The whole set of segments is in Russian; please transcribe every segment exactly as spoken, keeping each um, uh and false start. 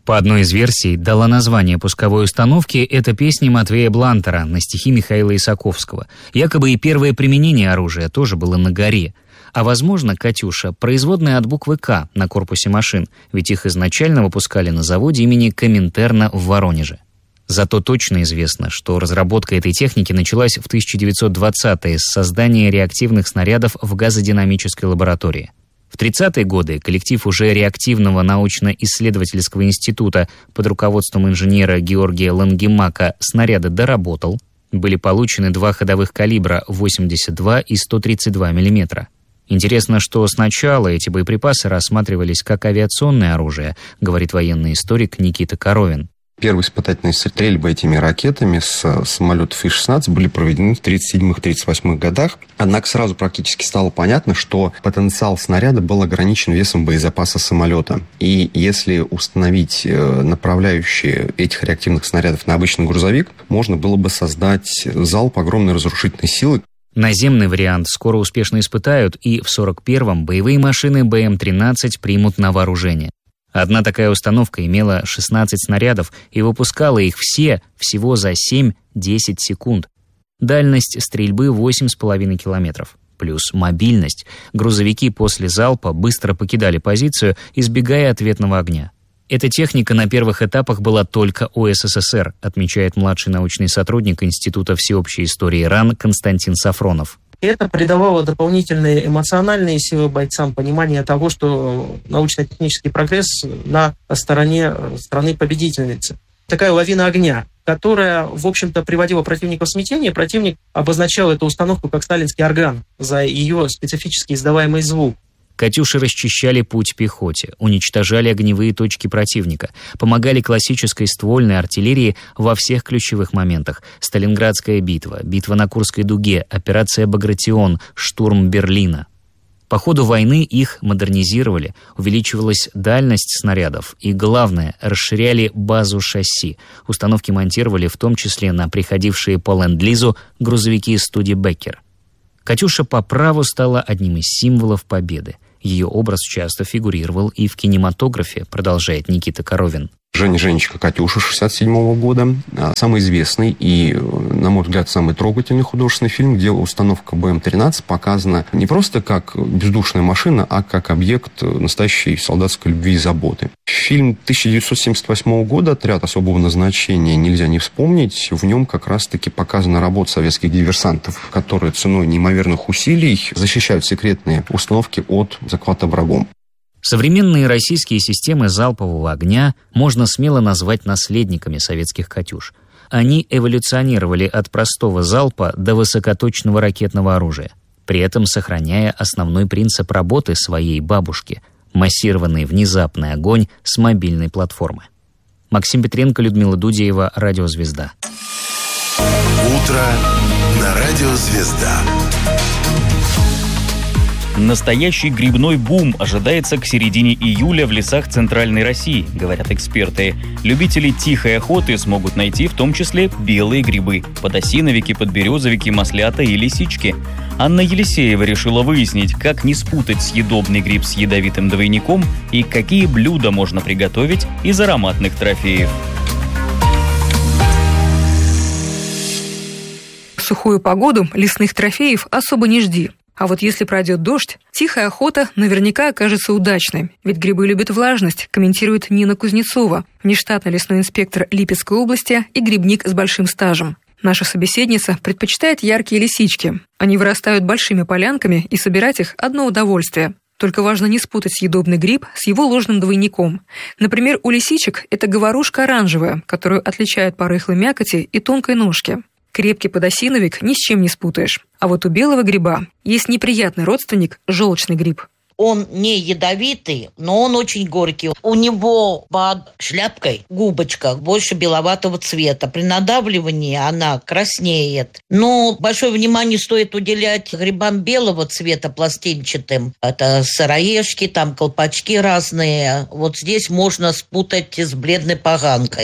По одной из версий, дала название пусковой установке эта песня Матвея Блантера на стихи Михаила Исаковского. Якобы и первое применение оружия тоже было на горе. А возможно, «Катюша» — производная от буквы «К» на корпусе машин, ведь их изначально выпускали на заводе имени Коминтерна в Воронеже. Зато точно известно, что разработка этой техники началась в тысяча девятьсот двадцатые с создания реактивных снарядов в газодинамической лаборатории. В тридцатые годы коллектив уже реактивного научно-исследовательского института под руководством инженера Георгия Лангемака снаряды доработал. Были получены два ходовых калибра восемьдесят два и сто тридцать два миллиметра. Интересно, что сначала эти боеприпасы рассматривались как авиационное оружие, говорит военный историк Никита Коровин. Первые испытательные стрельбы этими ракетами с самолетов И шестнадцать были проведены в тридцать седьмых — тридцать восьмых годах. Однако сразу практически стало понятно, что потенциал снаряда был ограничен весом боезапаса самолета. И если установить направляющие этих реактивных снарядов на обычный грузовик, можно было бы создать залп огромной разрушительной силы. Наземный вариант скоро успешно испытают, и в сорок первом боевые машины Бэ Эм тринадцать примут на вооружение. Одна такая установка имела шестнадцать снарядов и выпускала их все всего за семь-десять секунд. Дальность стрельбы восемь с половиной километров. Плюс мобильность. Грузовики после залпа быстро покидали позицию, избегая ответного огня. Эта техника на первых этапах была только у Эс Эс Эс Эр, отмечает младший научный сотрудник Института всеобщей истории РАН Константин Сафронов. Это придавало дополнительные эмоциональные силы бойцам, понимание того, что научно-технический прогресс на стороне страны-победительницы. Такая лавина огня, которая, в общем-то, приводила противника в смятение. Противник обозначал эту установку как сталинский орган за ее специфически издаваемый звук. «Катюши» расчищали путь пехоте, уничтожали огневые точки противника, помогали классической ствольной артиллерии во всех ключевых моментах. Сталинградская битва, битва на Курской дуге, операция «Багратион», штурм Берлина. По ходу войны их модернизировали, увеличивалась дальность снарядов и, главное, расширяли базу шасси. Установки монтировали в том числе на приходившие по ленд-лизу грузовики «Студебеккер». «Катюша» по праву стала одним из символов победы. Ее образ часто фигурировал и в кинематографе, продолжает Никита Коровин. Женя Женечка «Катюша» шестьдесят седьмого года. Самый известный и, на мой взгляд, самый трогательный художественный фильм, где установка Бэ Эм тринадцать показана не просто как бездушная машина, а как объект настоящей солдатской любви и заботы. Фильм тысяча девятьсот семьдесят восьмого года «Отряд особого назначения» нельзя не вспомнить. В нем как раз-таки показана работа советских диверсантов, которые ценой неимоверных усилий защищают секретные установки от захвата врагом. Современные российские системы залпового огня можно смело назвать наследниками советских «Катюш». Они эволюционировали от простого залпа до высокоточного ракетного оружия, при этом сохраняя основной принцип работы своей бабушки – массированный внезапный огонь с мобильной платформы. Максим Петренко, Людмила Дудеева, Радио «Звезда». Утро на Радио «Звезда». Настоящий грибной бум ожидается к середине июля в лесах Центральной России, говорят эксперты. Любители тихой охоты смогут найти в том числе белые грибы – подосиновики, подберезовики, маслята и лисички. Анна Елисеева решила выяснить, как не спутать съедобный гриб с ядовитым двойником и какие блюда можно приготовить из ароматных трофеев. В сухую погоду лесных трофеев особо не жди. А вот если пройдет дождь, тихая охота наверняка окажется удачной. Ведь грибы любят влажность, комментирует Нина Кузнецова, внештатный лесной инспектор Липецкой области и грибник с большим стажем. Наша собеседница предпочитает яркие лисички. Они вырастают большими полянками, и собирать их – одно удовольствие. Только важно не спутать съедобный гриб с его ложным двойником. Например, у лисичек это говорушка оранжевая, которую отличают по рыхлой мякоти и тонкой ножке. Крепкий подосиновик ни с чем не спутаешь. А вот у белого гриба есть неприятный родственник – желчный гриб. Он не ядовитый, но он очень горький. У него под шляпкой губочка больше беловатого цвета. При надавливании она краснеет. Но большое внимание стоит уделять грибам белого цвета, пластинчатым. Это сыроежки, там колпачки разные. Вот здесь можно спутать с бледной поганкой.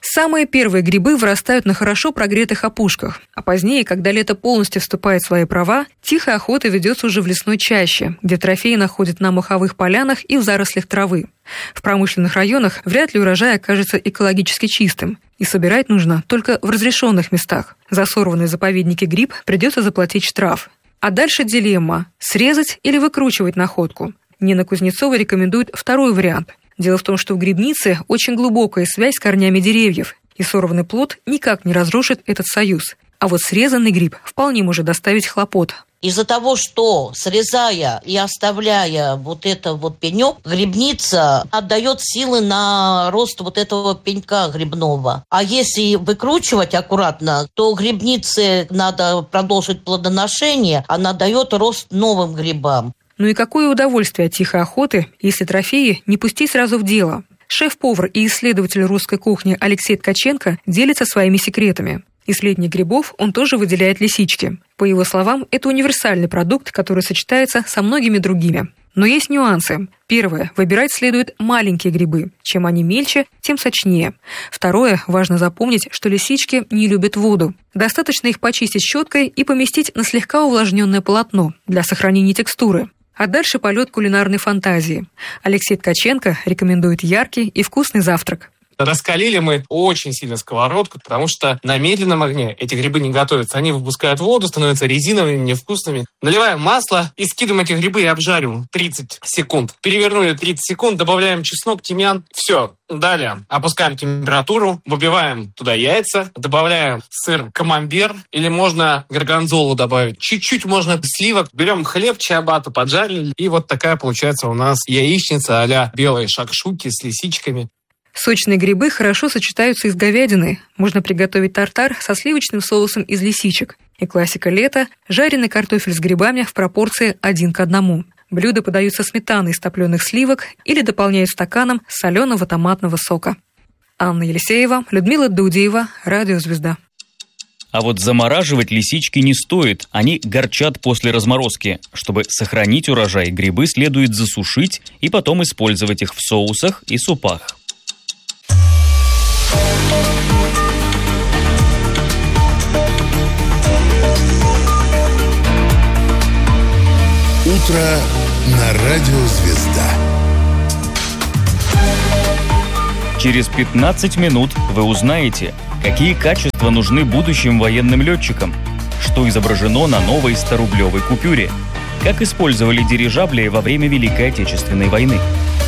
Самые первые грибы вырастают на хорошо прогретых опушках, а позднее, когда лето полностью вступает в свои права, тихая охота ведется уже в лесной чаще, где трофеи находят на моховых полянах и в зарослях травы. В промышленных районах вряд ли урожай окажется экологически чистым, и собирать нужно только в разрешенных местах. За сорванный в заповеднике гриб придется заплатить штраф. А дальше дилемма – срезать или выкручивать находку. Нина Кузнецова рекомендует второй вариант. Дело в том, что в грибнице очень глубокая связь с корнями деревьев, и сорванный плод никак не разрушит этот союз. А вот срезанный гриб вполне может доставить хлопот. Из-за того, что срезая и оставляя вот это вот пенек, грибница отдает силы на рост вот этого пенька грибного. А если выкручивать аккуратно, то грибнице надо продолжить плодоношение, она дает рост новым грибам. Ну и какое удовольствие от тихой охоты, если трофеи не пустить сразу в дело. Шеф-повар и исследователь русской кухни Алексей Ткаченко делится своими секретами. Из летних грибов он тоже выделяет лисички. По его словам, это универсальный продукт, который сочетается со многими другими. Но есть нюансы. Первое. Выбирать следует маленькие грибы. Чем они мельче, тем сочнее. Второе. Важно запомнить, что лисички не любят воду. Достаточно их почистить щеткой и поместить на слегка увлажненное полотно для сохранения текстуры. А дальше полет кулинарной фантазии. Алексей Ткаченко рекомендует яркий и вкусный завтрак. Раскалили мы очень сильно сковородку, потому что на медленном огне эти грибы не готовятся. Они выпускают воду, становятся резиновыми, невкусными. Наливаем масло и скидываем эти грибы и обжариваем тридцать секунд. Перевернули тридцать секунд, добавляем чеснок, тимьян. Все. Далее опускаем температуру, выбиваем туда яйца, добавляем сыр камамбер или можно горгонзолу добавить. Чуть-чуть можно сливок. Берем хлеб, чиабатту, поджарили. И вот такая получается у нас яичница а-ля белые шакшуки с лисичками. Сочные грибы хорошо сочетаются и с говядиной. Можно приготовить тартар со сливочным соусом из лисичек. И классика лета – жареный картофель с грибами в пропорции один к одному. Блюда подаются сметаной из топленых сливок или дополняют стаканом соленого томатного сока. Анна Елисеева, Людмила Дудеева, Радио Звезда. А вот замораживать лисички не стоит, они горчат после разморозки. Чтобы сохранить урожай, грибы следует засушить и потом использовать их в соусах и супах. Утро на Радио Звезда. Через пятнадцать минут вы узнаете, какие качества нужны будущим военным летчикам, что изображено на новой сторублевой купюре, как использовали дирижабли во время Великой Отечественной войны.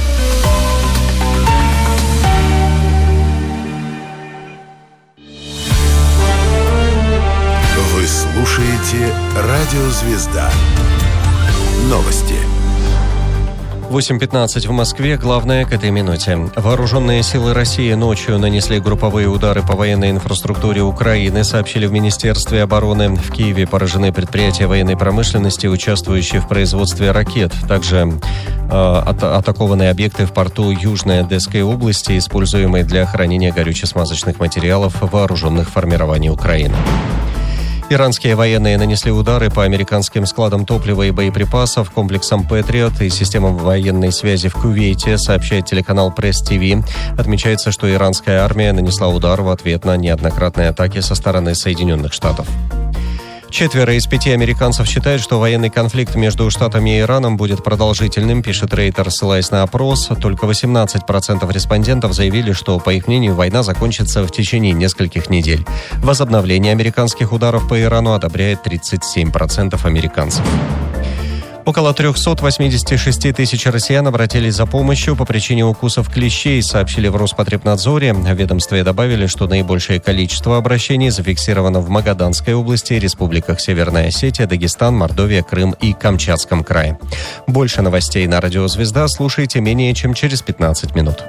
Вы слушаете Радио Звезда. Новости. восемь пятнадцать в Москве. Главное к этой минуте. Вооруженные силы России ночью нанесли групповые удары по военной инфраструктуре Украины, сообщили в Министерстве обороны. В Киеве поражены предприятия военной промышленности, участвующие в производстве ракет. Также э, от, атакованы объекты в порту Южной Одесской области, используемые для хранения горюче-смазочных материалов вооруженных формирований Украины. Иранские военные нанесли удары по американским складам топлива и боеприпасов, комплексам «Патриот» и системам военной связи в Кувейте, сообщает телеканал Пресс-ТВ. Отмечается, что иранская армия нанесла удар в ответ на неоднократные атаки со стороны Соединенных Штатов. Четверо из пяти американцев считают, что военный конфликт между Штатами и Ираном будет продолжительным, пишет Рейтер, ссылаясь на опрос. Только восемнадцать процентов респондентов заявили, что, по их мнению, война закончится в течение нескольких недель. Возобновление американских ударов по Ирану одобряет тридцать семь процентов американцев. Около триста восемьдесят шесть тысяч россиян обратились за помощью по причине укусов клещей, сообщили в Роспотребнадзоре. В ведомстве добавили, что наибольшее количество обращений зафиксировано в Магаданской области, республиках Северная Осетия, Дагестан, Мордовия, Крым и Камчатском крае. Больше новостей на Радио Звезда слушайте менее чем через пятнадцать минут.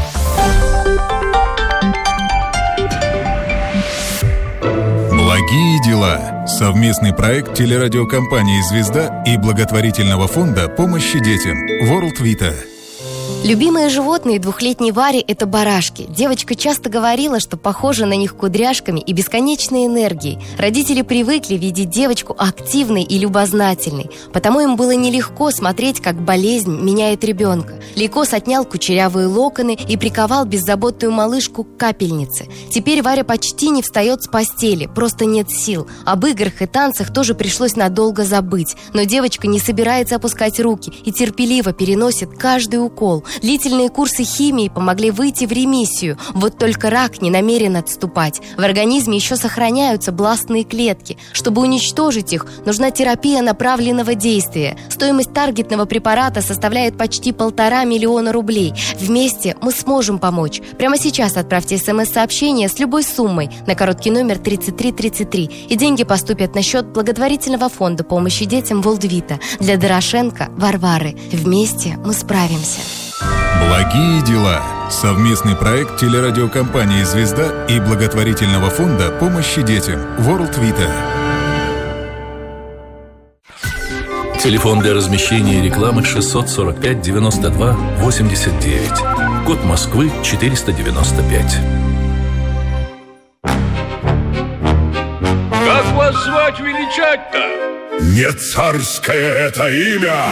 Благие дела. Совместный проект телерадиокомпании «Звезда» и благотворительного фонда помощи детям World Vita. Любимые животные двухлетней Вари – это барашки. Девочка часто говорила, что похожа на них кудряшками и бесконечной энергией. Родители привыкли видеть девочку активной и любознательной, потому им было нелегко смотреть, как болезнь меняет ребенка. Лейкоз отнял кучерявые локоны и приковал беззаботную малышку к капельнице. Теперь Варя почти не встает с постели, просто нет сил. Об играх и танцах тоже пришлось надолго забыть. Но девочка не собирается опускать руки и терпеливо переносит каждый укол. Длительные курсы химии помогли выйти в ремиссию. Вот только рак не намерен отступать. В организме еще сохраняются бластные клетки. Чтобы уничтожить их, нужна терапия направленного действия. Стоимость таргетного препарата составляет почти полтора миллиона рублей. Вместе мы сможем помочь. Прямо сейчас отправьте смс-сообщение с любой суммой на короткий номер тридцать три тридцать три, и деньги поступят на счет благотворительного фонда помощи детям Волдвита для Дорошенко Варвары. Вместе мы справимся. Благие дела. Совместный проект телерадиокомпании «Звезда» и благотворительного фонда помощи детям World Vita. Телефон для размещения рекламы шестьсот сорок пять девяносто два восемьдесят девять. Код Москвы четыреста девяносто пять. Как вас звать величать-то? Не царское это имя!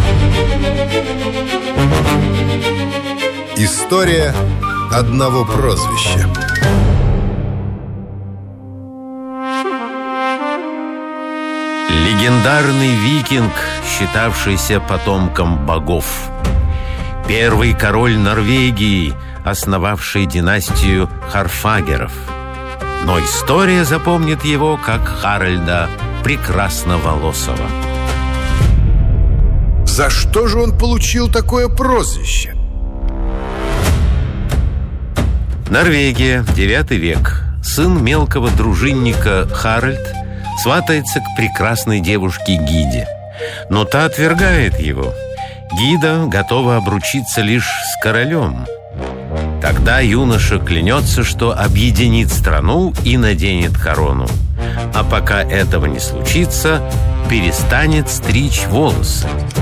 История одного прозвища. Легендарный викинг, считавшийся потомком богов. Первый король Норвегии, основавший династию Харфагеров. Но история запомнит его как Харальда Прекрасноволосого. За что же он получил такое прозвище? Норвегия, девятый век. Сын мелкого дружинника Харальд сватается к прекрасной девушке Гиде. Но та отвергает его. Гида готова обручиться лишь с королем. Тогда юноша клянется, что объединит страну и наденет корону. А пока этого не случится, перестанет стричь волосы.